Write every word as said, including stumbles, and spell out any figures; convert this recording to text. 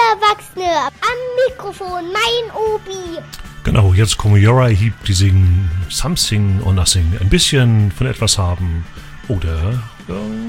Erwachsene. Am Mikrofon, mein Obi. Genau, jetzt kommen Uriah Heep, die singen Something or Nothing. Ein bisschen von etwas haben oder... Ja,